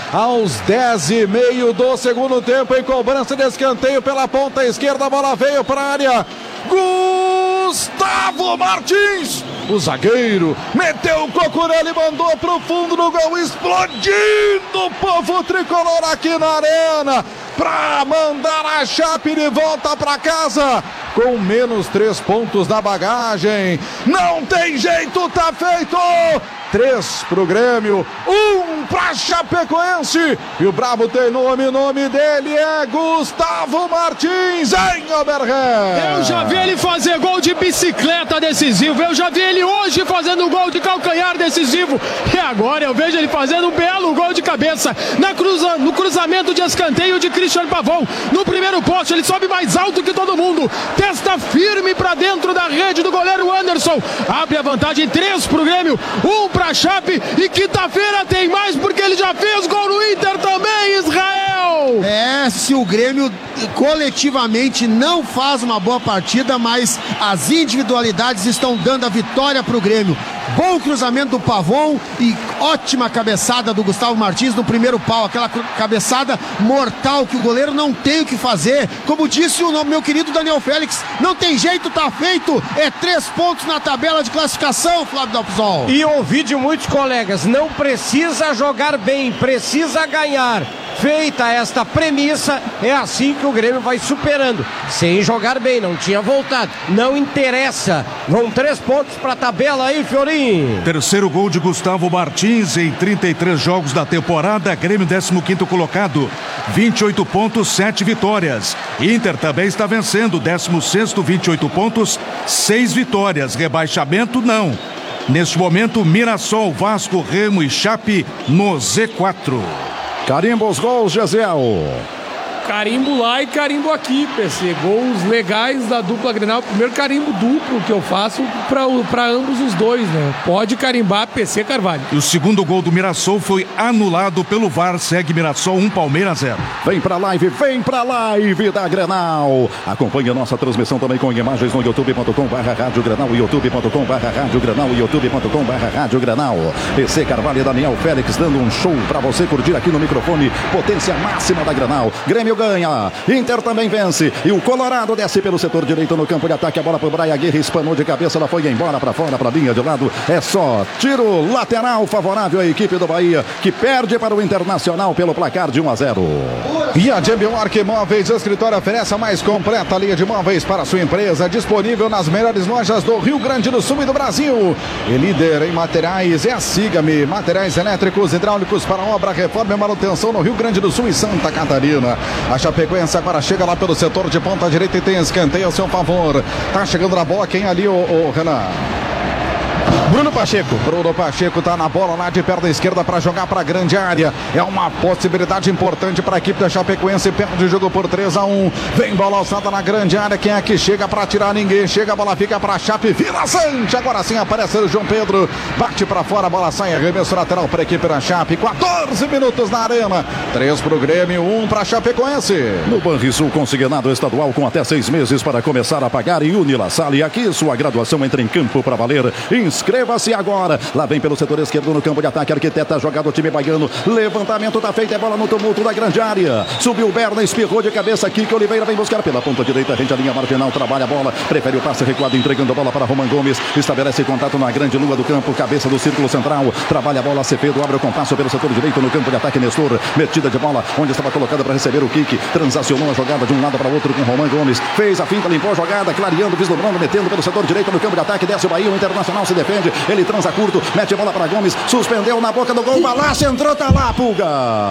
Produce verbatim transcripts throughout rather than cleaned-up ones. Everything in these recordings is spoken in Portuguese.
aos dez e meio do segundo tempo, em cobrança de escanteio pela ponta esquerda, a bola veio para a área. Gustavo Martins, o zagueiro, meteu o Cocurelli, mandou pro fundo do gol, explodindo o povo tricolor aqui na arena, pra mandar a Chape de volta pra casa, com menos três pontos na bagagem. Não tem jeito, tá feito! Três pro Grêmio, um pra Chapecoense. E o Brabo tem nome, o nome dele é Gustavo Martins, em Oberré. Eu já vi ele fazer gol de bicicleta decisivo. Eu já vi ele hoje fazendo gol de calcanhar decisivo. E agora eu vejo ele fazendo um belo gol de cabeça na cruza, no cruzamento de escanteio de Cristiano Pavão. No primeiro poste, ele sobe mais alto que todo mundo. Testa firme pra dentro da rede do goleiro Anderson. Abre a vantagem, três pro Grêmio, um pra Chape, e quinta-feira tem mais, porque ele já fez gol no Inter também, Israel! É, se o Grêmio coletivamente não faz uma boa partida, mas as individualidades estão dando a vitória pro Grêmio. Bom cruzamento do Pavon e ótima cabeçada do Gustavo Martins no primeiro pau, aquela cabeçada mortal que o goleiro não tem o que fazer. Como disse o meu querido Daniel Félix, não tem jeito, tá feito. É três pontos na tabela de classificação, Flávio Dalpizol. E ouvi de muitos colegas, não precisa jogar bem, precisa ganhar. Feita esta premissa, é assim que o Grêmio vai superando, sem jogar bem, não tinha voltado, não interessa, vão três pontos para a tabela aí, Fiorinho. Terceiro gol de Gustavo Martins em trinta e três jogos da temporada, Grêmio décimo quinto colocado, vinte e oito pontos, sete vitórias. Inter também está vencendo, décimo sexto, vinte e oito pontos, seis vitórias, rebaixamento não. Neste momento, Mirassol, Vasco, Remo e Chape no Z quatro. Carimba os gols, Gesiel. Carimbo lá e carimbo aqui, P C. Gols legais da dupla Grenal. Primeiro carimbo duplo que eu faço para ambos os dois, né? Pode carimbar P C Carvalho. E o segundo gol do Mirassol foi anulado pelo V A R. Segue Mirassol um, Palmeiras zero. Vem pra live, vem pra live da Grenal. Acompanhe a nossa transmissão também com imagens no youtube ponto com barra rádio Grenal, youtube ponto com barra rádio Grenal, youtube ponto com barra rádio Grenal. P C Carvalho e Daniel Félix dando um show pra você curtir aqui no microfone. Potência máxima da Grenal. Grêmio ganha, Inter também vence, e o Colorado desce pelo setor direito no campo de ataque, a bola pro Braia Guerra, espanou de cabeça, ela foi embora para fora, para a linha de lado, é só tiro lateral favorável à equipe do Bahia, que perde para o Internacional pelo placar de um a zero. E a Jambi Mark Móveis Escritório oferece a mais completa linha de móveis para a sua empresa, disponível nas melhores lojas do Rio Grande do Sul e do Brasil, e líder em materiais é a Siga-me, materiais elétricos, hidráulicos para obra, reforma e manutenção no Rio Grande do Sul e Santa Catarina. A Chapecoense agora chega lá pelo setor de ponta direita e tem escanteio ao seu favor. Tá chegando na bola, quem ali, o, o Renan? Bruno Pacheco. Bruno Pacheco tá na bola lá de perna esquerda para jogar para a grande área. É uma possibilidade importante para a equipe da Chapecoense. Perde o jogo por três a um. Vem bola alçada na grande área. Quem é que chega para tirar? Ninguém. Chega, a bola fica para a Chape. Vila Sante. Agora sim aparece o João Pedro. Bate para fora, a bola sai. Arremesso lateral para a equipe da Chape. quatorze minutos na arena. três para o Grêmio, um para a Chapecoense. No Banrisul, consignado estadual com até seis meses para começar a pagar. E Unila Salle. Aqui sua graduação entra em campo para valer. Inscreva-se agora. Lá vem pelo setor esquerdo no campo de ataque. Arquiteta jogada o time baiano. Levantamento tá feito. É bola no tumulto da grande área. Subiu Berna, espirrou de cabeça aqui. Que Oliveira vem buscar pela ponta direita. Rende a linha marginal. Trabalha a bola. Prefere o passe recuado. Entregando a bola para Roman Gomes. Estabelece contato na grande lua do campo. Cabeça do círculo central. Trabalha a bola. Acevedo abre o compasso pelo setor direito no campo de ataque. Nestor. Metida de bola. Onde estava colocada para receber o kick. Transacionou a jogada de um lado para o outro com Roman Gomes. Fez a finta, limpou a jogada. Clareando, vislumbrando, metendo pelo setor direito no campo de ataque. Desce o Bahia. O Internacional se defende. Ele transa curto, mete a bola para Gomes, suspendeu na boca do gol, balaço, entrou, tá lá, Pulga.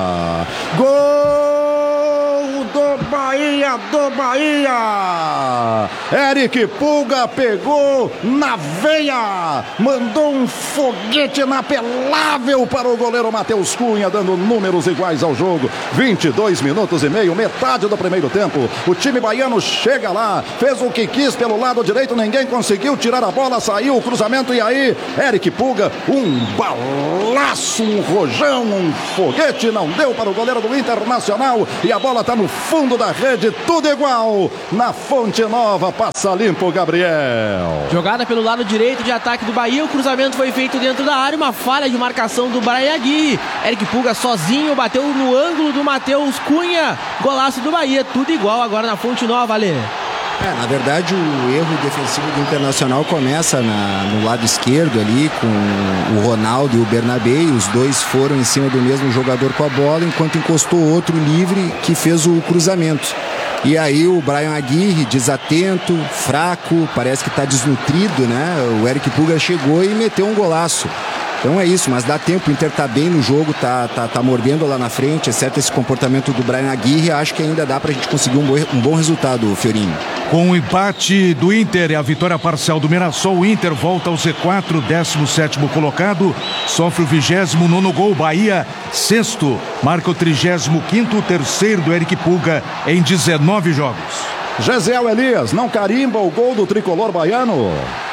Gol do Bahia, do Bahia. Eric Pulga pegou na veia, mandou um foguete inapelável para o goleiro Matheus Cunha, dando números iguais ao jogo. vinte e dois minutos e meio, metade do primeiro tempo. O time baiano chega lá, fez o que quis pelo lado direito, ninguém conseguiu tirar a bola, saiu o cruzamento e aí Eric Pulga, um balaço, um rojão, um foguete, não deu para o goleiro do Internacional e a bola está no fundo da rede, tudo igual na Fonte Nova, passa limpo, Gabriel. Jogada pelo lado direito de ataque do Bahia, o cruzamento foi feito dentro da área, uma falha de marcação do Brian Aguirre. Eric Puga sozinho, bateu no ângulo do Matheus Cunha, golaço do Bahia, tudo igual agora na Fonte Nova, Ale. É, na verdade o erro defensivo do Internacional começa na, no lado esquerdo ali com o Ronaldo e o Bernabé, e os dois foram em cima do mesmo jogador com a bola, enquanto encostou outro livre que fez o cruzamento. E aí o Brian Aguirre, desatento, fraco, parece que está desnutrido, né? O Eric Puga chegou e meteu um golaço. Então é isso, mas dá tempo, o Inter tá bem no jogo, tá, tá, tá mordendo lá na frente, exceto esse comportamento do Brian Aguirre, acho que ainda dá pra gente conseguir um bom, um bom resultado, Fiorinho. Com o empate do Inter e a vitória parcial do Mirassol, o Inter volta ao Z quatro, décimo sétimo colocado, sofre o vigésimo nono gol, Bahia, sexto, marca o trigésimo quinto, terceiro do Eric Puga em dezenove jogos. Gesiel Elias, não carimba o gol do tricolor baiano?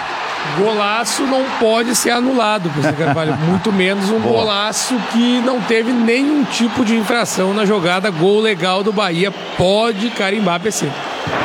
Golaço não pode ser anulado, professor Carvalho. Muito menos um Boa. golaço que não teve nenhum tipo de infração na jogada. Gol legal do Bahia, pode carimbar P C.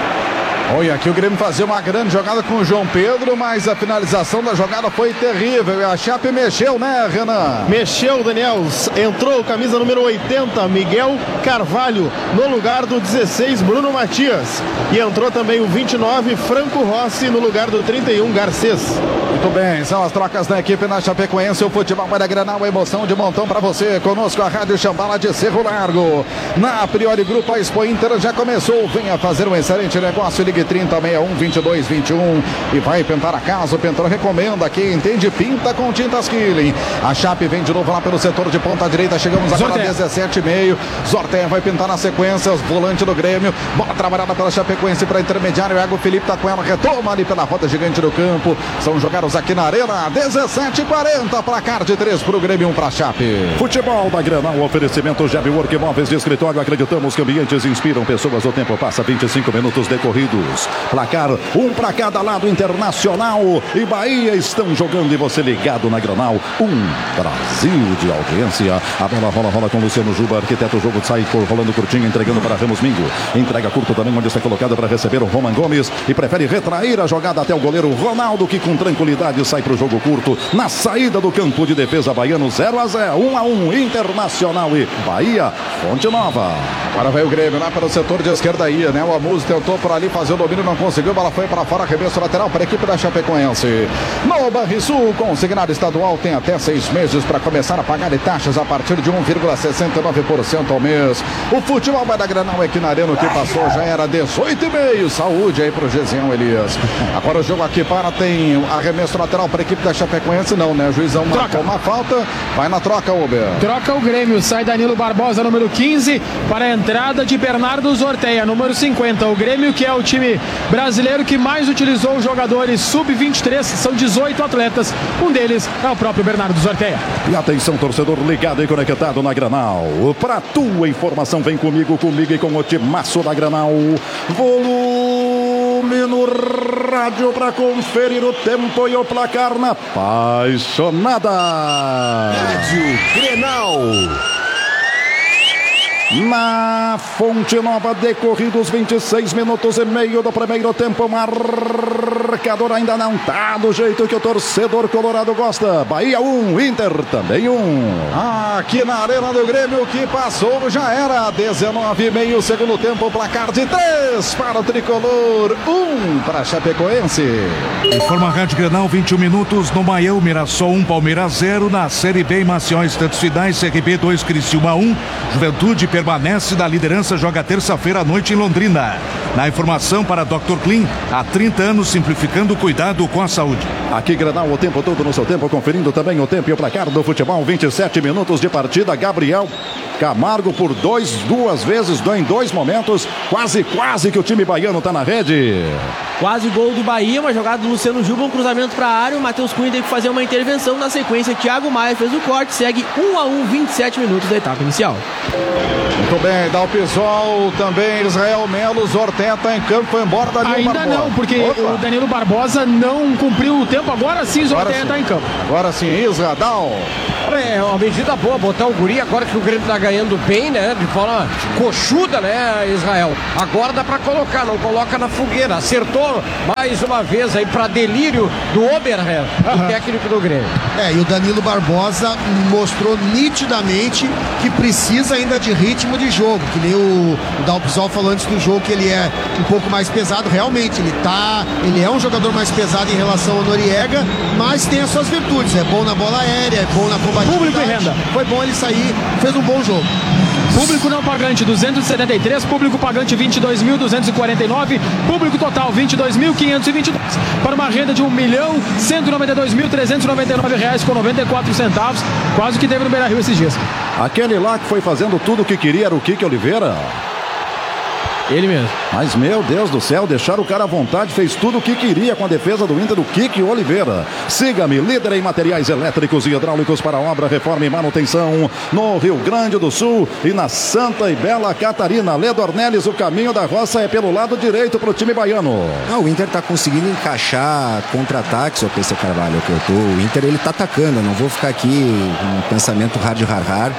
Olha, aqui o Grêmio fazia uma grande jogada com o João Pedro, mas a finalização da jogada foi terrível. E a Chape mexeu, né, Renan? Mexeu, Daniel. Entrou camisa número oitenta, Miguel Carvalho, no lugar do dezesseis, Bruno Matias. E entrou também o vinte e nove, Franco Rossi, no lugar do trinta e um, Garcês. Muito bem, são as trocas da equipe na Chapecoense. O futebol vai da Grenal, emoção de montão para você. Conosco a Rádio Chambala de Cerro Largo. Na Priori Grupo, a Expo Inter já começou. Venha fazer um excelente negócio. Ligue trinta, sessenta e um, vinte e dois, vinte e um e vai pintar a casa. O Pintor recomenda, quem entende pinta com tintas Killing. A Chape vem de novo lá pelo setor de ponta direita, chegamos agora a dezessete e meio. Zorteia vai pintar na sequência, volante do Grêmio, bola trabalhada pela Chapecoense para intermediário, o Iago Felipe tá com ela, retoma ali pela roda gigante do campo. São jogados aqui na arena, dezessete e quarenta, placar de três pro Grêmio, um pra Chape. Futebol da Grenal, oferecimento Jab Work Móveis de Escritório, acreditamos que ambientes inspiram pessoas, o tempo passa, vinte e cinco minutos decorridos. Placar, um para cada lado, Internacional e Bahia estão jogando e você ligado na Grenal. Um Brasil de audiência. A bola rola, rola com Luciano Juba, arquiteto, o jogo sai rolando curtinho, entregando para Ramos Mingo. Entrega curto também, onde está colocado para receber o Roman Gomes e prefere retrair a jogada até o goleiro Ronaldo, que com tranquilidade sai para o jogo curto. Na saída do campo de defesa baiano, zero a zero, um a um, Internacional e Bahia, Fonte Nova. Agora vai o Grêmio lá para o setor de esquerda aí, né? O Amuso tentou por ali fazer o domínio, não conseguiu, a bola foi para fora, arremesso lateral para a equipe da Chapecoense. No Banrisul, consignado estadual, tem até seis meses para começar a pagar de taxas a partir de um vírgula sessenta e nove por cento ao mês. O futebol vai da Grenal aqui na arena, o que passou já era dezoito e meio. Saúde aí pro Gesiel Elias. Agora o jogo aqui para, tem arremesso lateral para a equipe da Chapecoense, não, né? O juizão marcou uma falta, vai na troca, Uber. Troca o Grêmio, sai Danilo Barbosa, número quinze, para a entrada de Bernardo Zorteia, número cinquenta. O Grêmio, que é o time brasileiro que mais utilizou os jogadores sub vinte e três, são dezoito atletas, um deles é o próprio Bernardo Zorteia. E atenção, torcedor ligado e conectado na Grenal. Pra tua informação, vem comigo, comigo e com o timaço da Grenal. Volume no rádio para conferir o tempo e o placar na apaixonada Rádio Grenal. Na Fonte Nova, decorridos vinte e seis minutos e meio do primeiro tempo, marcador ainda não tá do jeito que o torcedor colorado gosta. Bahia um, Inter também um. Aqui na Arena do Grêmio, que passou já era dezenove e meio, segundo tempo, placar de três para o tricolor, um para Chapecoense. Informa a Rádio Grenal, vinte e um minutos no Maião, Mirassol um, Palmeiras zero, na Série B, Maceió, Instantes Finais, C R B dois, Criciúma um, Juventude permanece na liderança, joga terça-feira à noite em Londrina. Na informação para doutor Clean, há trinta anos simplificando o cuidado com a saúde. Aqui Grenal, o tempo todo no seu tempo, conferindo também o tempo e o placar do futebol, vinte e sete minutos de partida. Gabriel Camargo por dois, duas vezes, em dois momentos, quase, quase que o time baiano está na rede. Quase gol do Bahia, uma jogada do Luciano Juba, um cruzamento para a área, o Matheus Cunha teve que fazer uma intervenção, na sequência Thiago Maia fez o corte, segue um a um, vinte e sete minutos da etapa inicial. Muito bem, dá o pessoal também, Israel Melo, Zorteia tá em campo, foi embora Danilo Ainda Barbosa. não, porque Opa. o Danilo Barbosa não cumpriu o tempo, agora sim Zorteia está em campo. Agora sim, Isra, Dal. É uma medida boa, botar o guri agora que o Grêmio tá ganhando bem, né? De forma coxuda, né, Israel? Agora dá pra colocar, não coloca na fogueira. Acertou mais uma vez aí pra delírio do Oberher, uhum. o técnico do Grêmio. É, e o Danilo Barbosa mostrou nitidamente que precisa ainda de ritmo de jogo, que nem o, o Dalpizol falou antes do jogo que ele é um pouco mais pesado. Realmente, ele tá, ele é um jogador mais pesado em relação ao Noriega, mas tem as suas virtudes, é bom na bola aérea, é bom na combatividade. Público e renda. Foi bom ele sair, fez um bom jogo. Público não pagante duzentos e setenta e três, público pagante vinte e dois mil duzentos e quarenta e nove, público total vinte e dois mil quinhentos e vinte e dois, para uma renda de um milhão cento e noventa e dois mil trezentos e noventa e nove reais com noventa e quatro centavos, quase o que teve no Beira-Rio esses dias. Aquele lá que foi fazendo tudo o que queria era o Kiki Oliveira. Ele mesmo. Mas, meu Deus do céu, deixaram o cara à vontade, fez tudo o que queria com a defesa do Inter, do Kiki Oliveira. Siga-me, líder em materiais elétricos e hidráulicos para obra, reforma e manutenção no Rio Grande do Sul e na Santa e Bela Catarina. Lê Dornelles, o caminho da roça é pelo lado direito para o time baiano. Ah, o Inter está conseguindo encaixar contra-ataques, o P C Carvalho, que eu tô. O Inter, ele tá atacando, eu não vou ficar aqui um pensamento hard, hard, hard.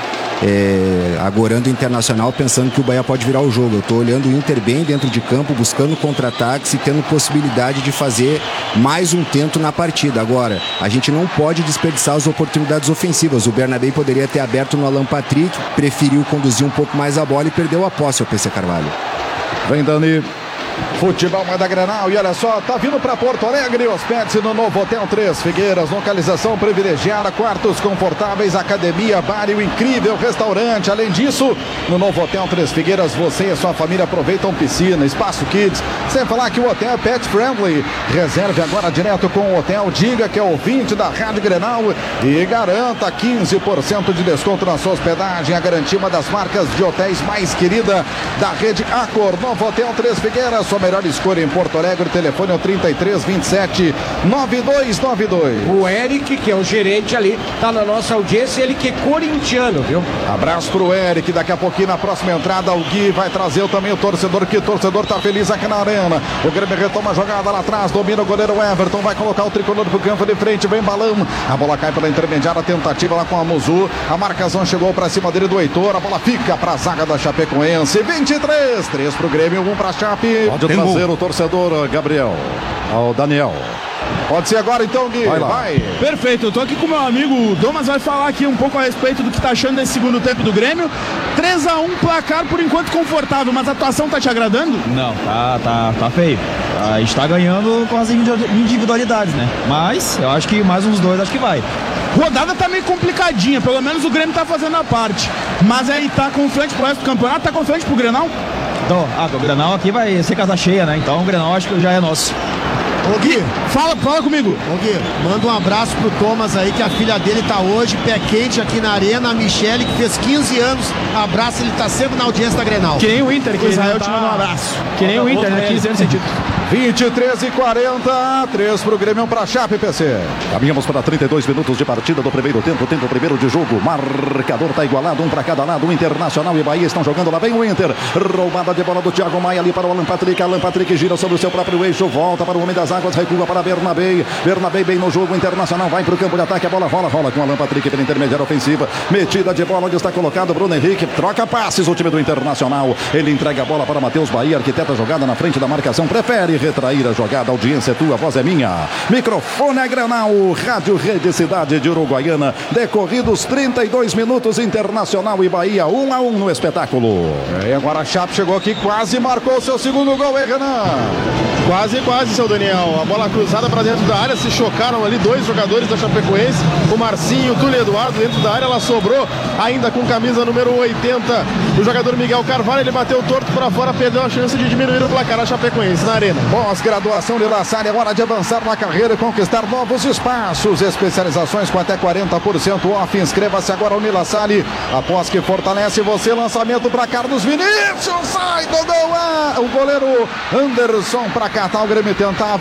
É, agorando o Internacional pensando que o Bahia pode virar o jogo. Eu estou olhando o Inter bem dentro de campo, buscando contra-ataques e tendo possibilidade de fazer mais um tento na partida. Agora, a gente não pode desperdiçar as oportunidades ofensivas. O Bernabé poderia ter aberto no Alan Patrick, preferiu conduzir um pouco mais a bola e perdeu a posse ao P C Carvalho. Vem Dani. Futebol manda Grenal e olha só, tá vindo para Porto Alegre, hospede-se no novo Hotel Três Figueiras, localização privilegiada, quartos confortáveis, academia, bar e um incrível restaurante. Além disso, no novo Hotel Três Figueiras, você e a sua família aproveitam piscina, espaço kids, sem falar que o hotel é pet friendly. Reserve agora direto com o hotel, diga que é ouvinte da Rádio Grenal e garanta quinze por cento de desconto na sua hospedagem. A garantia uma das marcas de hotéis mais querida da rede Accor. Novo Hotel Três Figueiras, sua melhor escolha em Porto Alegre. O telefone é o trinta e três, vinte e sete, noventa e dois noventa e dois. O Eric, que é o gerente ali, tá na nossa audiência, ele que é corintiano, viu? Abraço pro Eric, daqui a pouquinho na próxima entrada o Gui vai trazer também o torcedor, que o torcedor tá feliz aqui na arena. O Grêmio retoma a jogada lá atrás, domina o goleiro Everton, vai colocar o tricolor pro campo de frente, vem balão, a bola cai pela intermediária, tentativa lá com a Muzu, a marcação chegou pra cima dele do Heitor, a bola fica pra zaga da Chapecoense, vinte e três, três pro Grêmio, um pra Chape. Pode trazer o torcedor Gabriel, ao Daniel. Pode ser agora então, Gui. Vai lá. Vai. Perfeito, eu tô aqui com meu amigo Domas, vai falar aqui um pouco a respeito do que tá achando desse segundo tempo do Grêmio. três a um, placar por enquanto confortável, mas a atuação tá te agradando? Não, tá, tá, tá feio. A gente tá ganhando com as individualidades, né? Mas eu acho que mais uns dois, acho que vai. Rodada tá meio complicadinha, pelo menos o Grêmio tá fazendo a parte. Mas aí tá confiante pro resto do campeonato, tá confiante pro Grenal? Então, ah, o Grenal aqui vai ser casa cheia, né? Então o Grenal acho que já é nosso. Ô Gui, fala, fala comigo. Ô Gui, manda um abraço pro Thomas aí, que a filha dele tá hoje, pé quente aqui na arena, a Michele, que fez quinze anos, abraço, ele tá sempre na audiência da Grenal. Que nem o Inter, que o Israel tá... te manda um abraço. Que nem o Inter, né? quinze anos sentido. vinte e três e quarenta, três pro Grêmio, um pra Chape, P C. Caminhamos para trinta e dois minutos de partida do primeiro tempo, tempo primeiro de jogo. Marcador tá igualado, um para cada lado. O Internacional e Bahia estão jogando lá bem o Inter. Roubada de bola do Thiago Maia ali para o Alan Patrick. Alan Patrick gira sobre o seu próprio eixo, volta para o homem das águas, recua para Bernabé. Bernabé bem no jogo, o Internacional vai para o campo de ataque. A bola rola, rola com o Alan Patrick pela intermediária ofensiva. Metida de bola onde está colocado Bruno Henrique. Troca passes o time do Internacional. Ele entrega a bola para Matheus Bahia, arquiteta jogada na frente da marcação. Prefere retrair a jogada. A audiência é tua, a voz é minha. Microfone é Grenal, Rádio Rede Cidade de Uruguaiana. Decorridos trinta e dois minutos, Internacional e Bahia, um a um no espetáculo. E agora a Chape chegou aqui, quase marcou o seu segundo gol, hein, Renan? Quase, quase, seu Daniel. A bola cruzada para dentro da área, se chocaram ali dois jogadores da Chapecoense, o Marcinho, o Túlio Eduardo dentro da área, ela sobrou ainda com camisa número oitenta. O jogador Miguel Carvalho, ele bateu torto para fora, perdeu a chance de diminuir o placar a Chapecoense na arena. Pós-graduação de La Salle, é hora de avançar na carreira e conquistar novos espaços. Especializações com até quarenta por cento off. Inscreva-se agora no La Salle. Após que fortalece você, lançamento para Carlos Vinícius. Sai do gol. Ah, o goleiro Anderson para cá. Tá, o Grêmio tentava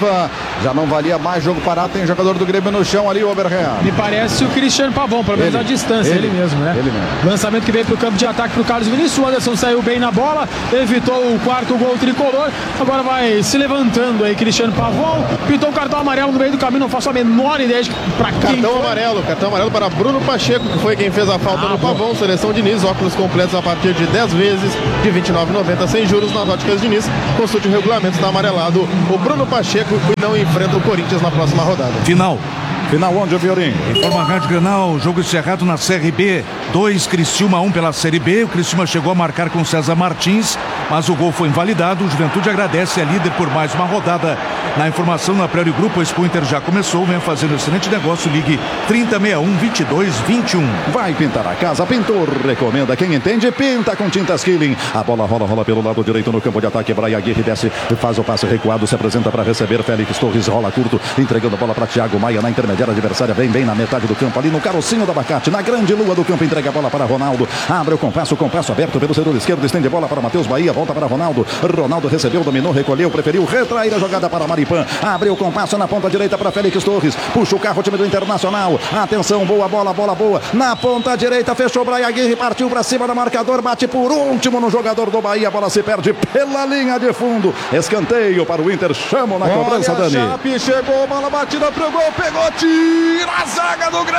Já não valia mais jogo parado, tem jogador do Grêmio no chão ali, o Oberheim. Me parece o Cristiano Pavão, pelo menos a distância, ele, ele mesmo, né? Ele mesmo. Lançamento que veio pro campo de ataque pro Carlos Vinícius, o Anderson saiu bem na bola, evitou o quarto gol tricolor, agora vai se levantando aí Cristiano Pavão, pintou o cartão amarelo no meio do caminho, não faço a menor ideia de pra quem Cartão foi. amarelo, cartão amarelo para Bruno Pacheco, que foi quem fez a falta ah, no Pavão, seleção Diniz, óculos completos a partir de dez vezes, de vinte e nove reais e noventa centavos sem juros nas óticas Diniz, consulte o regulamento, está amarelado o Bruno Pacheco e não enfrenta o Corinthians na próxima rodada. Final. Final onde, Viorim? Informa a Rádio Grenal, jogo encerrado na Série B. dois, Criciúma um pela Série B. O Criciúma chegou a marcar com César Martins, mas o gol foi invalidado. O Juventude agradece a líder por mais uma rodada. Na informação na Prairie Grupo, o Expo Inter já começou, vem fazendo excelente negócio. Ligue trinta sessenta e um, vinte e dois, vinte e um. Vai pintar a casa, pintor recomenda. Quem entende, pinta com tintas Killing. A bola rola, rola pelo lado direito no campo de ataque. Brian Aguirre desce, faz o passe recuado, se apresenta para receber. Félix Torres rola curto, entregando a bola para Thiago Maia na intermediária adversária. Vem bem na metade do campo, ali no carocinho do abacate, na grande lua do campo. Entrega a bola para Ronaldo. Abre o compasso, o compasso aberto pelo setor esquerdo. Estende a bola para Matheus Bahia, volta para Ronaldo. Ronaldo recebeu, dominou, recolheu, preferiu retrair a jogada para Maripan. Abriu o compasso na ponta direita para Félix Torres. Puxa o carro, o time do Internacional. Atenção, boa bola, bola boa. Na ponta direita, fechou Brian Aguirre, partiu para cima do marcador, bate por último no jogador do Bahia. A bola se perde pela linha de fundo. Escanteio para o Inter. Chamam na cobrança, Dani. Chape chegou, bola batida pro gol, pegou, tira a zaga do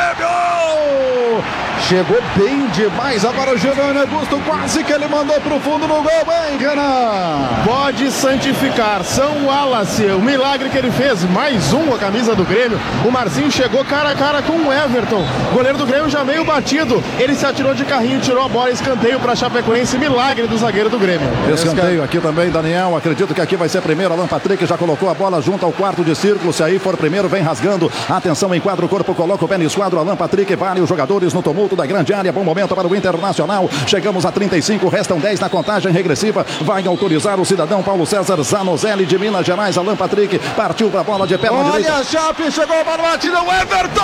Grêmio. Chegou bem demais agora o Giovanni Augusto, quase que ele mandou pro fundo no gol. Bem, Renan. Pode santificar São Wallace, o milagre que ele fez, mais um a camisa do Grêmio. O Marcinho chegou cara a cara com o Everton, goleiro do Grêmio já meio batido, ele se atirou de carrinho, tirou a bola, escanteio para Chapecoense, milagre do zagueiro do Grêmio. Escanteio aqui também, Daniel, acredito que aqui vai ser primeiro. Alan Patrick já colocou a bola junto ao quarto de círculo, se aí for primeiro vem rasgando, atenção, enquadra o corpo, coloca o pé no esquadro. Alan Patrick, vários jogadores no tumulto da grande área, bom momento para o Internacional. Chegamos a trinta e cinco, restam dez na contagem regressiva, vai autorizar o cidadão Paulo César Zanozelli de Minas Gerais. Alan Patrick partiu para a bola de perna Olha direita. Olha a Chape, chegou a bola batida, o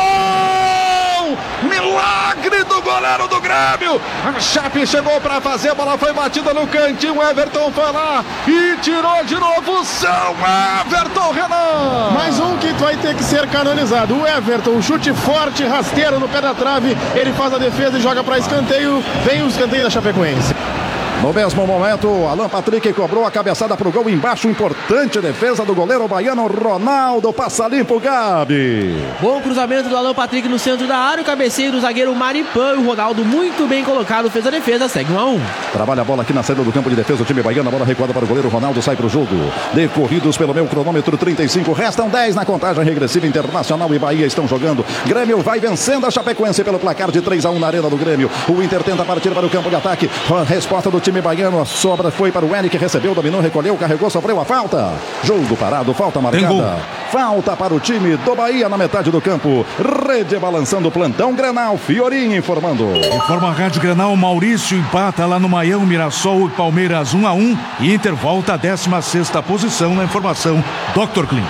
Everton! Milagre do goleiro do Grêmio! A Chape chegou para fazer, a bola foi batida no cantinho, o Everton foi lá e tirou de novo. São Everton, Renan! Mais um que vai ter que ser canonizado. O Everton, um chute forte, rasteiro no pé da trave, ele faz a defesa e joga para escanteio. Vem o escanteio da Chapecoense. No mesmo momento, Alan Patrick cobrou a cabeçada pro gol embaixo, importante defesa do goleiro baiano Ronaldo, passa limpo, Gabi. Bom cruzamento do Alan Patrick no centro da área, o cabeceio do zagueiro Maripan, e o Ronaldo muito bem colocado, fez a defesa, segue um a um. Trabalha a bola aqui na saída do campo de defesa, o time baiano, a bola recuada para o goleiro Ronaldo, sai pro jogo. Decorridos pelo meu cronômetro, trinta e cinco, restam dez na contagem regressiva. Internacional e Bahia estão jogando. Grêmio vai vencendo a Chapecoense pelo placar de três a um na arena do Grêmio. O Inter tenta partir para o campo de ataque, a resposta do time baiano, a sobra foi para o Eric, recebeu, dominou, recolheu, carregou, sofreu a falta. Jogo parado, falta marcada. Falta para o time do Bahia na metade do campo. Rede balançando, plantão Grenal, Fiorinho informando. Informa a Rádio Grenal, Maurício empata lá no Maião, Mirassol e Palmeiras um a um. E Inter volta à décima sexta posição na informação, doutor Clean.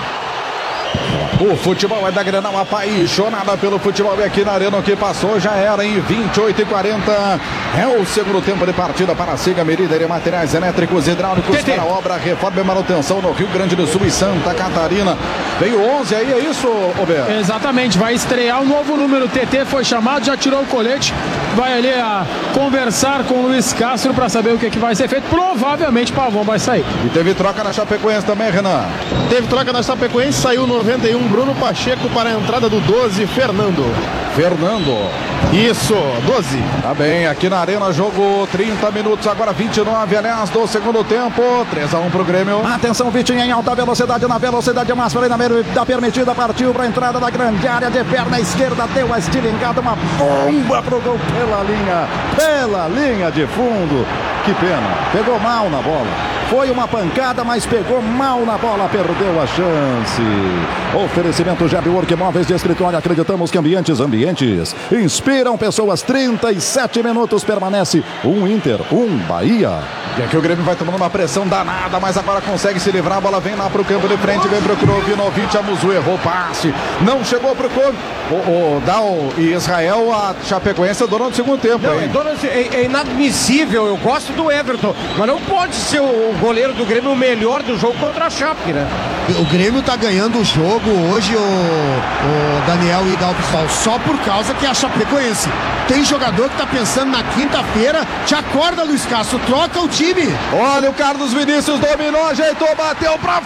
O futebol é da Grenal, apaixonada pelo futebol, e aqui na arena o que passou já era em vinte e oito e quarenta. É o segundo tempo de partida para a Siga Merida de Materiais Elétricos Hidráulicos Tete. Para obra, reforma e manutenção no Rio Grande do Sul e Santa Catarina. Veio onze aí, é isso, Roberto? Exatamente, vai estrear o novo número. T T foi chamado, já tirou o colete, vai ali a conversar com o Luiz Castro para saber o que, que vai ser feito. Provavelmente Pavão vai sair. E teve troca na Chapecoense também, Renan? Teve troca na Chapecoense, saiu noventa e um Bruno Pacheco para a entrada do doze, Fernando. Fernando. Isso, doze. Tá bem, aqui na arena, jogo trinta minutos, agora vinte e nove, aliás, do segundo tempo, três a um pro Grêmio. Atenção, Vitinho em alta velocidade, na velocidade máxima da permitida, partiu para a entrada da grande área de perna esquerda, deu a estilingada, uma bomba pro gol pela linha, pela linha de fundo. Que pena, pegou mal na bola. Foi uma pancada, mas pegou mal na bola, perdeu a chance. Oferecimento G B Work Móveis de Escritório. Acreditamos que ambientes, ambientes inspiram pessoas. trinta e sete minutos, permanece um Inter, um Bahia. E aqui o Grêmio vai tomando uma pressão danada, mas agora consegue se livrar. A bola vem lá pro campo de frente, vem pro Krovinovic. A Muzu errou o passe, não chegou pro campo. O, o Dal e Israel, a Chapecoense é dona do segundo tempo. Não, é, dona, é, é inadmissível. Eu gosto do Everton, mas não pode ser o goleiro do Grêmio o melhor do jogo contra a Chape, né? O Grêmio tá ganhando o jogo hoje, o, o Daniel e Dal pessoal, só por causa que é a Chapecoense. Tem jogador que tá pensando na quinta-feira. Te acorda, Luiz Castro, troca o time. Olha o Carlos Vinícius, dominou, ajeitou, bateu pra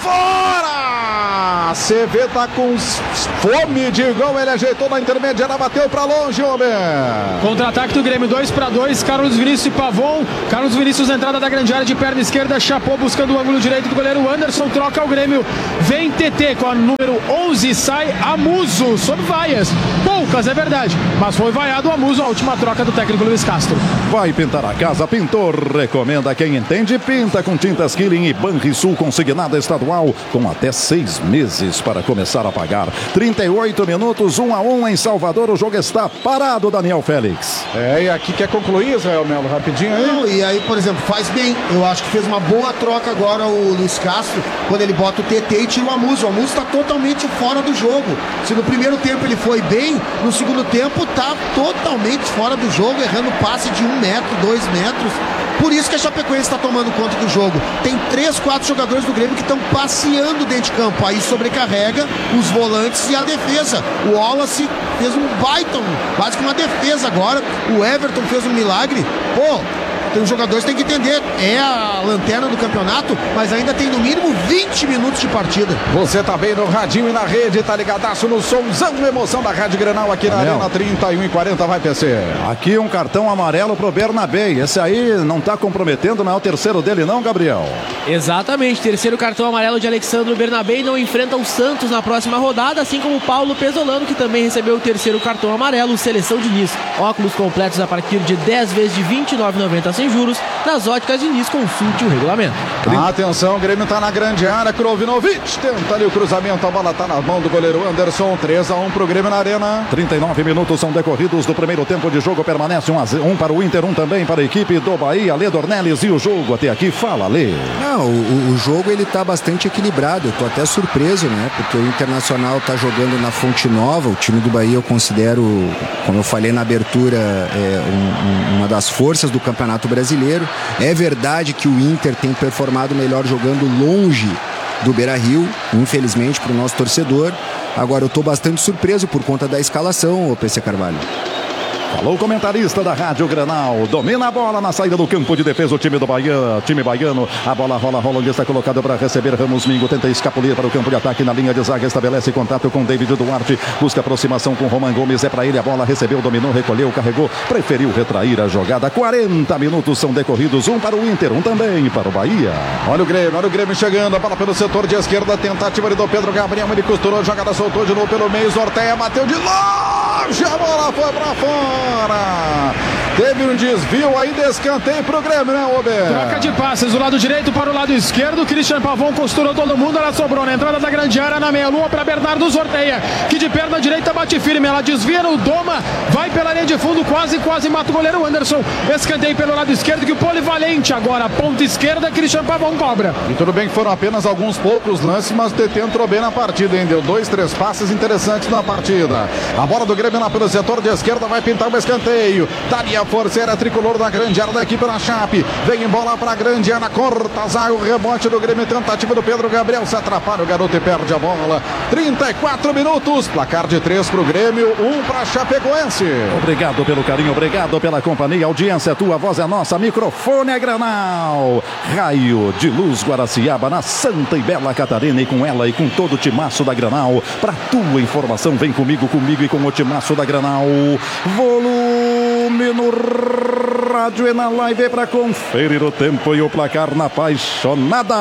fora. C V tá com fome de gol, ele ajeitou na intermediária, bateu pra longe, homem. Contra-ataque do Grêmio, dois para dois, Carlos Vinícius e Pavon. Carlos Vinícius na entrada da grande área de perna esquerda, chapou buscando o ângulo direito do goleiro Anderson, troca o Grêmio. Vem T T com a número onze, sai Amuso, sob vaias. Poucas, é verdade, mas foi vaiado o Amuso, a última troca do técnico Luiz Castro. Vai pintar a casa, pintor, recomenda quem entende, pinta com tintas Killing e Banrisul consignada estadual, com até seis meses para começar a pagar. trinta e oito minutos, um a um em Salvador, o jogo está parado, Daniel Félix. É, e aqui quer concluir, Israel Melo, rapidinho aí. Não, e aí, por exemplo, faz bem, eu acho que fez uma boa troca agora o Luiz Castro, quando ele bota o T T e tira o Amuso. O Amuso está totalmente fora do jogo. Se no primeiro tempo ele foi bem, no segundo tempo tá totalmente fora do jogo, errando passe de um metro, dois metros. Por isso que a Chapecoense está tomando conta do jogo. Tem três, quatro jogadores do Grêmio que estão passeando dentro de campo. Aí sobrecarrega os volantes e a defesa. O Wallace fez um baita, quase que uma defesa agora. O Everton fez um milagre. Pô, tem os jogadores que têm que entender. É a lanterna do campeonato, mas ainda tem no mínimo vinte minutos de partida. Você tá bem no radinho e na rede, tá ligadaço no somzão, emoção da Rádio Grenal aqui na Daniel. Arena. Trinta e um e quarenta, vai P C. Aqui um cartão amarelo pro Bernabé. Esse aí não tá comprometendo, não é o terceiro dele não, Gabriel? Exatamente, terceiro cartão amarelo de Alexandro Bernabé e não enfrenta o Santos na próxima rodada, assim como o Paulo Pesolano, que também recebeu o terceiro cartão amarelo. Seleção Diniz, óculos completos a partir de dez vezes de vinte e nove reais e noventa centavos sem juros. Nas óticas Diniz, consulte o regulamento. Atenção, o Grêmio tá na grande área, Krovinovic tenta ali o cruzamento, a bola tá na mão do goleiro Anderson, três a um pro Grêmio na Arena. trinta e nove minutos são decorridos do primeiro tempo de jogo, permanece um, a um para o Inter, um também para a equipe do Bahia. Lê Dornelles, e o jogo até aqui, fala Lê. Não, o, o jogo ele tá bastante equilibrado, eu tô até surpreso, né, porque o Internacional tá jogando na Fonte Nova, o time do Bahia eu considero, como eu falei na abertura, é, um, um, uma das forças do Campeonato Brasileiro. É verdade que o Inter tem performado melhor jogando longe do Beira-Rio, infelizmente para o nosso torcedor. Agora eu estou bastante surpreso por conta da escalação, o P C Carvalho. Falou o comentarista da Rádio Grenal. Domina a bola na saída do campo de defesa o time do Bahia, time baiano. A bola rola, rola onde está colocada para receber Ramos Mingo. Tenta escapulir para o campo de ataque na linha de zaga. Estabelece contato com David Duarte. Busca aproximação com Roman Gomes. É para ele a bola. Recebeu, dominou, recolheu, carregou. Preferiu retrair a jogada. quarenta minutos são decorridos. Um para o Inter, um também para o Bahia. Olha o Grêmio, olha o Grêmio chegando. A bola pelo setor de esquerda. Tentativa ali do Pedro Gabriel. Ele costurou a jogada, soltou de novo pelo meio. Zorteia, bateu de longe. A bola foi para fora. Teve um desvio aí, descanteio pro Grêmio, né, Ober? Troca de passes do lado direito para o lado esquerdo. Christian Pavon costurou todo mundo. Ela sobrou na entrada da grande área, na meia-lua para Bernardo Zorteia, que de perna direita bate firme. Ela desvia no Doma, vai pela linha de fundo, quase, quase mata o goleiro Anderson. Escanteio pelo lado esquerdo, que o polivalente agora, ponta esquerda, Christian Pavon cobra. E tudo bem que foram apenas alguns poucos lances, mas o T T entrou bem na partida, hein? Deu dois, três passes interessantes na partida. A bola do Grêmio lá pelo setor de esquerda vai pintar um escanteio. Daria força, era tricolor da grande área da equipe da Chape. Vem em bola para a grande área, corta zaga, o rebote do Grêmio, tentativa do Pedro Gabriel, se atrapalha o garoto e perde a bola. trinta e quatro minutos, placar de três para o Grêmio, um para a Chapecoense. Obrigado pelo carinho, obrigado pela companhia. Audiência, tua voz é nossa, microfone é Grenal. Raio de luz Guaraciaba na Santa e Bela Catarina, e com ela e com todo o timaço da Grenal. Para tua informação, vem comigo, comigo e com o timaço da Grenal. Volume no rádio e na live para conferir o tempo e o placar na apaixonada.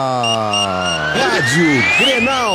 Rádio Grenal.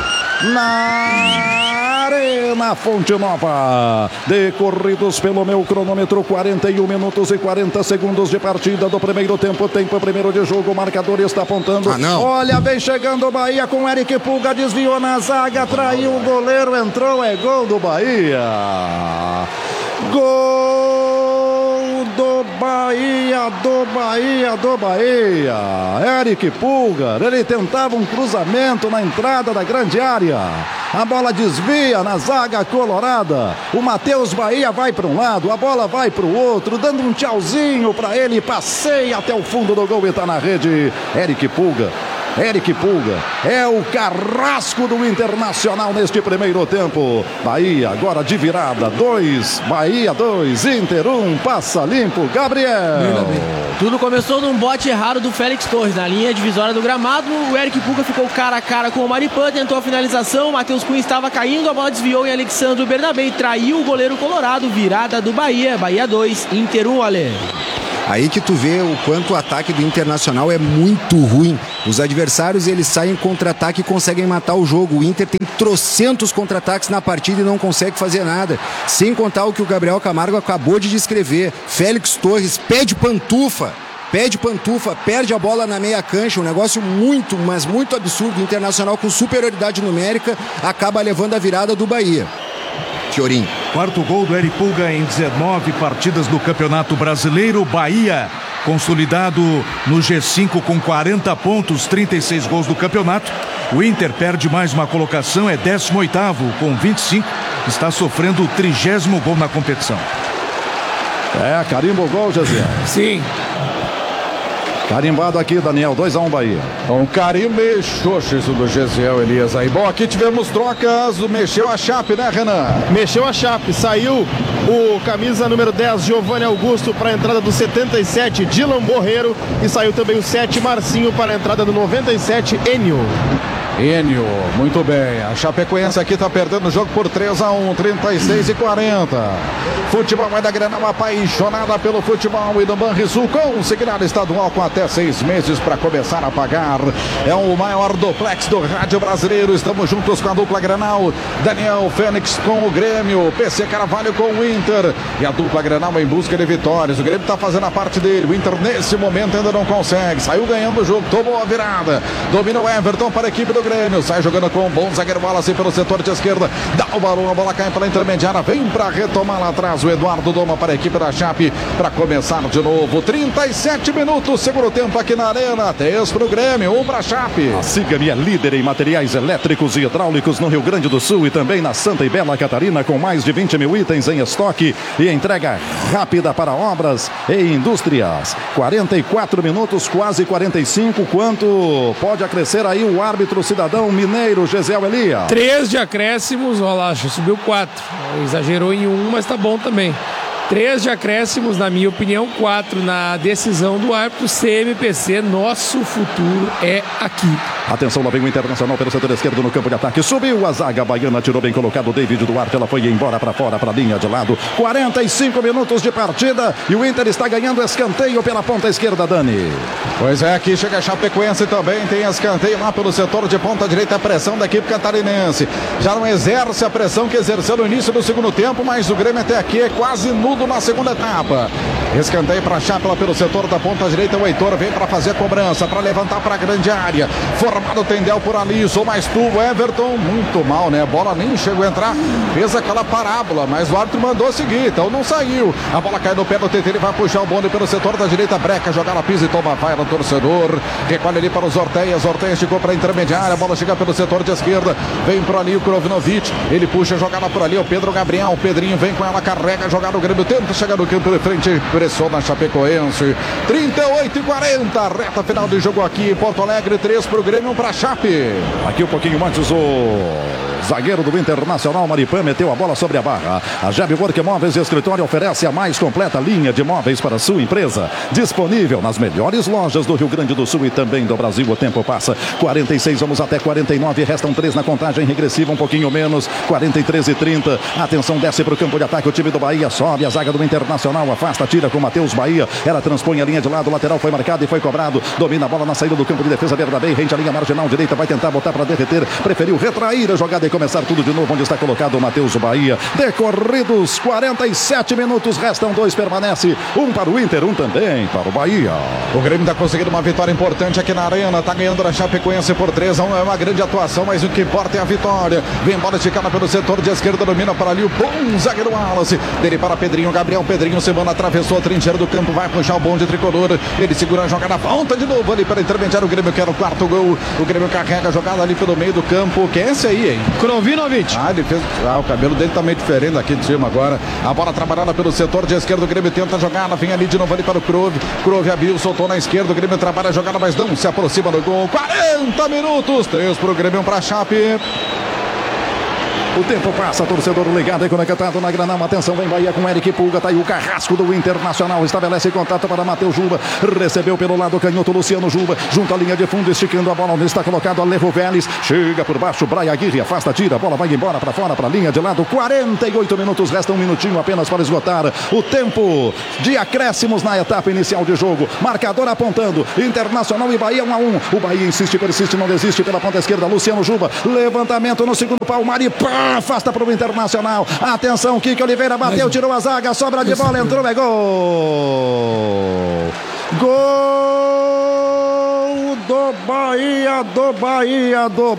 Na Arena Fonte Nova, decorridos pelo meu cronômetro, quarenta e um minutos e quarenta segundos de partida do primeiro tempo, tempo primeiro de jogo, o marcador está apontando. Ah, não. Olha, vem chegando o Bahia com Eric Pulga, desviou na zaga, traiu o goleiro, entrou, é gol do Bahia. Gol do Bahia, do Bahia, do Bahia. Eric Pulgar, ele tentava um cruzamento na entrada da grande área. A bola desvia na zaga colorada. O Matheus Bahia vai para um lado, a bola vai para o outro, dando um tchauzinho para ele, passeia até o fundo do gol e está na rede. Eric Pulgar. Eric Pulgar é o carrasco do Internacional neste primeiro tempo. Bahia agora de virada, dois, Bahia dois, Inter um, passa limpo, Gabriel. Tudo começou num bote errado do Félix Torres na linha divisória do gramado. O Eric Pulgar ficou cara a cara com o Maripan, tentou a finalização, o Matheus Cunha estava caindo, a bola desviou em Alexandre Bernabé, traiu o goleiro colorado, virada do Bahia, Bahia dois, Inter um, Ale. Aí que tu vê o quanto o ataque do Internacional é muito ruim. Os adversários, eles saem em contra-ataque e conseguem matar o jogo. O Inter tem trocentos contra-ataques na partida e não consegue fazer nada. Sem contar o que o Gabriel Camargo acabou de descrever. Félix Torres pede pantufa. Pede pantufa, perde a bola na meia cancha. Um negócio muito, mas muito absurdo. O Internacional com superioridade numérica acaba levando a virada do Bahia. Fiorim. Quarto gol do Eric Pulgar em dezenove partidas do Campeonato Brasileiro. Bahia consolidado no G cinco com quarenta pontos, trinta e seis gols do campeonato. O Inter perde mais uma colocação, é décimo oitavo com vinte e cinco. Está sofrendo o trigésimo gol na competição. É, carimbo o gol, José. Sim. Carimbado aqui, Daniel, dois a um Bahia. Um carimbo e xoxo isso do Gesiel Elias aí. Bom, aqui tivemos trocas, mexeu a Chape, né, Renan? Mexeu a Chape, saiu o camisa número dez, Giovanni Augusto, para a entrada do setenta e sete, Dylan Borreiro, e saiu também o sete, Marcinho, para a entrada do noventa e sete, Enio. Enio, muito bem. A Chapecoense aqui está perdendo o jogo por três a um, trinta e seis e quarenta. Futebol é da Grenal, apaixonada pelo futebol e do Banrisul, consignado estadual com até seis meses para começar a pagar. É o maior duplex do rádio brasileiro. Estamos juntos com a dupla Grenal. Daniel Fênix com o Grêmio, P C Carvalho com o Inter. E a dupla Grenal em busca de vitórias. O Grêmio está fazendo a parte dele. O Inter nesse momento ainda não consegue. Saiu ganhando o jogo, tomou a virada. Domina o Everton para a equipe do Grêmio, sai jogando com um bom zagueiro Wallace pelo setor de esquerda, dá o balão, a bola cai pela intermediária, vem para retomar lá atrás o Eduardo Doma para a equipe da Chape, para começar de novo, trinta e sete minutos, segundo tempo aqui na Arena, três para o Grêmio, um para a Chape. A Sigami é líder em materiais elétricos e hidráulicos no Rio Grande do Sul e também na Santa e Bela Catarina, com mais de vinte mil itens em estoque e entrega rápida para obras e indústrias. quarenta e quatro minutos, quase quarenta e cinco, quanto pode acrescer aí o árbitro cidadão mineiro Gesiel Elias? Três de acréscimos, olha lá, subiu quatro. Exagerou em um, mas tá bom também. Três de acréscimos, na minha opinião, quatro na decisão do árbitro. C M P C, nosso futuro é aqui. Atenção, lá vem o Internacional pelo setor esquerdo no campo de ataque. Subiu a zaga baiana, tirou bem colocado o David Duarte. Ela foi embora para fora, para a linha de lado. quarenta e cinco minutos de partida e o Inter está ganhando escanteio pela ponta esquerda, Dani. Pois é, aqui chega a Chapecoense também. Tem escanteio lá pelo setor de ponta direita. A pressão da equipe catarinense. Já não exerce a pressão que exerceu no início do segundo tempo, mas o Grêmio até aqui é quase nulo na segunda etapa. Escanteio para a Chape lá pelo setor da ponta direita. O Heitor vem para fazer a cobrança, para levantar para a grande área. Formado o Tendel por ali, sou mais tu, Everton, muito mal, né? A bola nem chegou a entrar, fez aquela parábola, mas o árbitro mandou seguir, então não saiu. A bola cai no pé do T T, ele vai puxar o bonde pelo setor da direita, breca, jogar na pisa e toma vai no torcedor. Recolhe ali para os Orteias, Orteias chegou para a intermediária, a bola chega pelo setor de esquerda, vem por ali o Krovinovic, ele puxa a jogada por ali, o Pedro Gabriel, o Pedrinho vem com ela, carrega a jogada, o Grêmio tenta chegar no campo de frente, pressiona a Chapecoense. trinta e oito e quarenta, reta final de jogo aqui em Porto Alegre, três para o Grêmio, um para a Chape. Aqui um pouquinho antes o zagueiro do Internacional, Maripan, meteu a bola sobre a barra. A Jeb Work Móveis e Escritório oferece a mais completa linha de móveis para a sua empresa. Disponível nas melhores lojas do Rio Grande do Sul e também do Brasil. O tempo passa. quarenta e seis, vamos até quarenta e nove. Restam três na contagem regressiva, um pouquinho menos. quarenta e três e trinta. Atenção, desce para o campo de ataque. O time do Bahia sobe. A zaga do Internacional afasta, tira com Matheus Bahia. Ela transpõe a linha de lado. O lateral foi marcado e foi cobrado. Domina a bola na saída do campo de defesa. Bernabé rende a linha marginal direita. Vai tentar botar para derreter. Preferiu retrair a jogada começar tudo de novo onde está colocado o Matheus Bahia. Decorridos quarenta e sete minutos, restam dois, permanece um para o Inter, um também para o Bahia. O Grêmio está conseguindo uma vitória importante aqui na Arena, está ganhando a Chapecoense por três a um, é uma grande atuação, mas o que importa é a vitória. Vem bola esticada pelo setor de esquerda, domina para ali o bom zagueiro Wallace, dele para Pedrinho, Gabriel Pedrinho, Semana atravessou a trincheira do campo, vai puxar o bonde tricolor, ele segura a jogada, volta de novo ali para intermediário, o Grêmio quer o quarto gol, o Grêmio carrega a jogada ali pelo meio do campo, quem é esse aí, hein? Krovinovic. Ah, ele fez, ah, o cabelo dele tá meio diferente daqui de cima agora, a bola trabalhada pelo setor de esquerda, o Grêmio tenta a jogada, vem ali de novo ali para o Krove, Krove abriu, soltou na esquerda, o Grêmio trabalha a jogada, mas não se aproxima do gol, quarenta minutos, três para o Grêmio, um para a Chape. O tempo passa, torcedor ligado e conectado na Granal. Atenção, vem Bahia com Eric Pulga. Tá aí o Carrasco do Internacional. Estabelece contato para Matheus Juba. Recebeu pelo lado canhoto Luciano Juba. Junto à linha de fundo, esticando a bola onde está colocado Alejo Vélez. Chega por baixo, Braia Aguirre. Afasta, tira. A bola vai embora para fora, para a linha de lado. quarenta e oito minutos. Resta um minutinho apenas para esgotar o tempo de acréscimos na etapa inicial de jogo. Marcador apontando. Internacional e Bahia um a um. O Bahia insiste, persiste, não desiste pela ponta esquerda. Luciano Juba. Levantamento no segundo pau. Maripá. Afasta para o Internacional. Atenção, Kike Oliveira bateu, tirou a zaga, sobra de bola, entrou, é gol. Gol do Bahia, do Bahia, do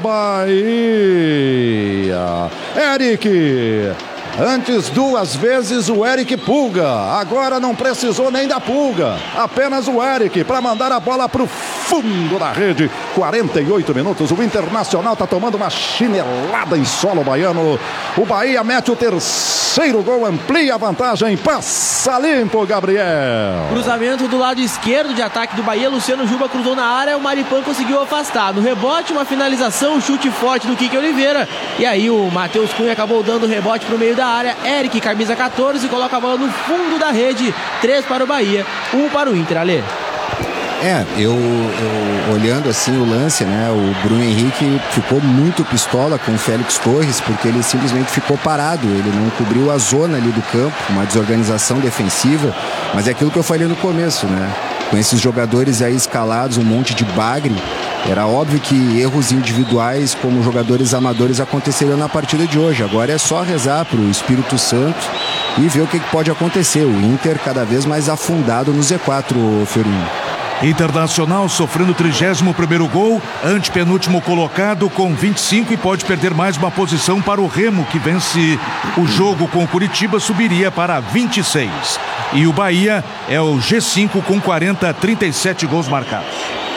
Bahia. Eric. Antes duas vezes o Eric Pulga, agora não precisou nem da Pulga, apenas o Eric para mandar a bola para o fundo da rede. quarenta e oito minutos, o Internacional está tomando uma chinelada em solo baiano. O Bahia mete o terceiro gol, amplia a vantagem, passa limpo, Gabriel. Cruzamento do lado esquerdo de ataque do Bahia, Luciano Juba cruzou na área, o Maripan conseguiu afastar. No rebote, uma finalização, um chute forte do Kike Oliveira. E aí o Matheus Cunha acabou dando o rebote para o meio da área. Eric, camisa quatorze, coloca a bola no fundo da rede. três para o Bahia, um para o Inter, Alê. É, eu, eu olhando assim o lance, né, o Bruno Henrique ficou muito pistola com o Félix Torres, porque ele simplesmente ficou parado, ele não cobriu a zona ali do campo, uma desorganização defensiva, mas é aquilo que eu falei no começo, né, com esses jogadores aí escalados, um monte de bagre, era óbvio que erros individuais como jogadores amadores aconteceriam na partida de hoje. Agora é só rezar para o Espírito Santo e ver o que pode acontecer. O Inter cada vez mais afundado no Z quatro, Fiorino. Internacional sofrendo o trigésimo primeiro gol, antepenúltimo colocado com vinte e cinco e pode perder mais uma posição para o Remo, que vence o jogo com o Curitiba, subiria para vinte e seis. E o Bahia é o G cinco com quarenta, trinta e sete gols marcados.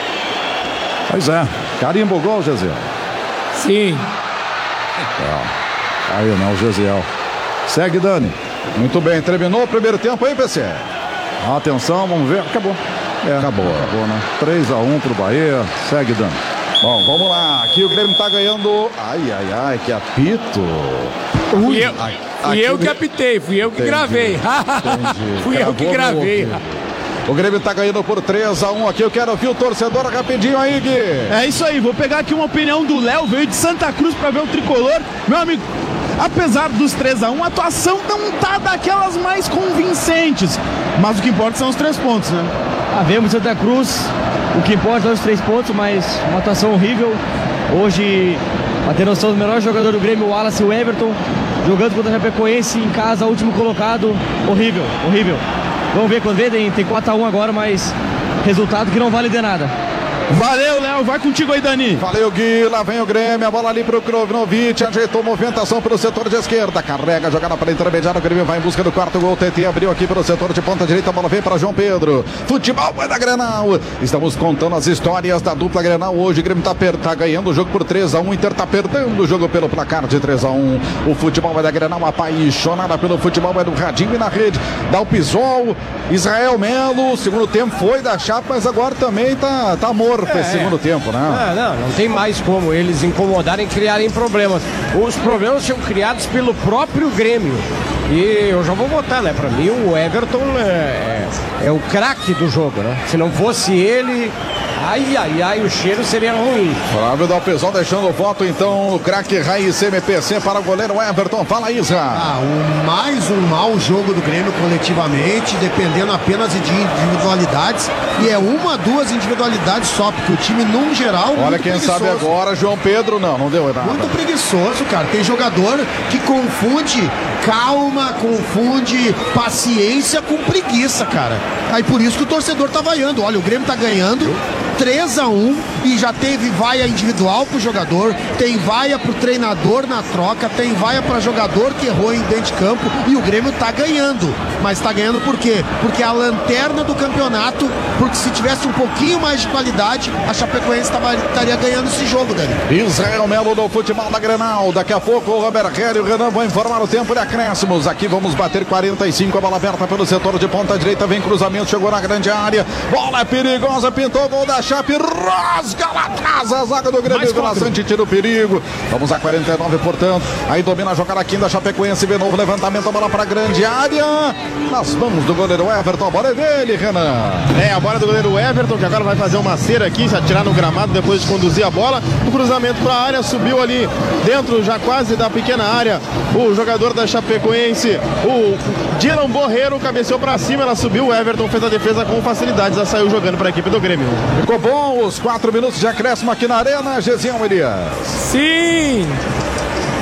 Pois é, carimbo o gol, Gesiel. Sim. É. Aí não, Gesiel. Segue, Dani. Muito bem, terminou o primeiro tempo aí, P C. Atenção, vamos ver. Acabou. É, acabou. Acabou, né? três a um pro Bahia. Segue, Dani. Bom, vamos lá. Aqui o Grêmio tá ganhando. Ai, ai, ai, que apito. Fui eu, fui eu que apitei, fui eu que Entendi. gravei. fui Gravou eu que gravei. O Grêmio tá ganhando por três a um aqui. Eu quero ouvir o torcedor rapidinho aí, Gui. É isso aí, vou pegar aqui uma opinião do Léo, veio de Santa Cruz pra ver o tricolor. Meu amigo, apesar dos três a um, a atuação não tá daquelas mais convincentes. Mas o que importa são os três pontos, né? Ah, vemos Santa Cruz, o que importa são os três pontos, mas uma atuação horrível. Hoje, pra ter noção do melhor jogador do Grêmio, o Wallace e o Everton, jogando contra o Chapecoense em casa, último colocado. Horrível, horrível. Vamos ver quando vê, tem, tem quatro a um agora, mas resultado que não vale de nada. Valeu, Léo. Vai contigo aí, Dani. Valeu, Gui. Lá vem o Grêmio. A bola ali pro Krovinovic. Ajeitou movimentação pelo setor de esquerda. Carrega a jogada para intermediário. O Grêmio vai em busca do quarto gol. T T abriu aqui pelo setor de ponta direita. A bola vem para João Pedro. Futebol é da Grenal. Estamos contando as histórias da dupla Grenal. Hoje o Grêmio tá, per... tá ganhando o jogo por três a um. O Inter tá perdendo o jogo pelo placar de três a um. O futebol é da Grenal. Apaixonada pelo futebol é do Radinho e na rede. Dá o Pisol. Israel Melo. Segundo tempo foi da Chapa, mas agora também tá, tá morto. É, esse segundo tempo, né? É, não, não tem mais como eles incomodarem, criarem problemas. Os problemas são criados pelo próprio Grêmio. E eu já vou botar, né? Pra mim o Everton é, é, é o craque do jogo, né? Se não fosse ele, Ai, ai, ai, o cheiro seria ruim. Flávio Dalpezão deixando o voto, então, o craque Raiz M P C para o goleiro Everton. Fala, Isa. Ah, um, mais um mau jogo do Grêmio coletivamente, dependendo apenas de individualidades. E é uma, duas individualidades só, porque o time, num geral, olha muito quem preguiçoso. sabe agora, João Pedro, não, não deu nada. Muito preguiçoso, cara. Tem jogador que confunde calma, confunde paciência com preguiça, cara. Aí por isso que o torcedor tá vaiando. Olha, o Grêmio tá ganhando três a um e já teve vaia individual pro jogador, tem vaia pro treinador na troca, tem vaia para jogador que errou em dentro de campo e o Grêmio tá ganhando. Mas tá ganhando por quê? Porque é a lanterna do campeonato, porque se tivesse um pouquinho mais de qualidade, a Chapecoense tava, estaria ganhando esse jogo, Dani. Israel Melo do futebol da Grenal. Daqui a pouco o Robert Kelly e o Renan vão informar o tempo de acréscimos. Aqui vamos bater quarenta e cinco, a bola aberta pelo setor de ponta direita, vem cruzamento, chegou na grande área, bola é perigosa, pintou o gol da Chape, rasga lá atrás a zaga do Grêmio, Vila Sante tira o perigo. Vamos a quarenta e nove, portanto, aí domina a jogada aqui da Chapecoense, vê novo levantamento, a bola para a grande área, nas mãos do goleiro Everton, a bola é dele, Renan. É, a bola é do goleiro Everton, que agora vai fazer uma cera aqui, se atirar no gramado depois de conduzir a bola, o cruzamento para a área, subiu ali dentro, já quase da pequena área, o jogador da Chapecoense, o Dylan Borreiro, cabeceou para cima, ela subiu, o Everton fez a defesa com facilidade, já saiu jogando para a equipe do Grêmio. Ficou bom os quatro minutos de acréscimo aqui na Arena, Gesiel Elias. Sim,